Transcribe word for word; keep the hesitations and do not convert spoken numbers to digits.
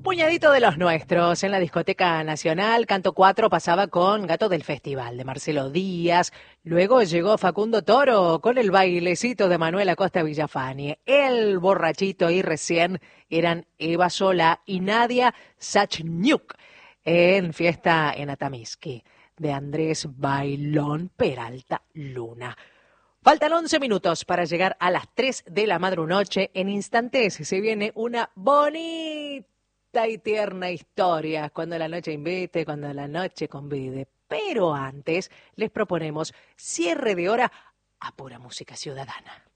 Puñadito de los nuestros en la discoteca nacional. Canto cuatro pasaba con Gato del Festival de Marcelo Díaz. Luego llegó Facundo Toro con el bailecito de Manuel Acosta Villafañe. El borrachito y recién eran Eva Solá y Nadia Sachniuk en Fiesta en Atamisqui de Andrés Bailón Peralta Luna. Faltan once minutos para llegar a las tres de la madrunoche. En instantes se viene una bonita y tierna historia. Cuando la noche invite, cuando la noche convide. Pero antes les proponemos cierre de hora a pura música ciudadana.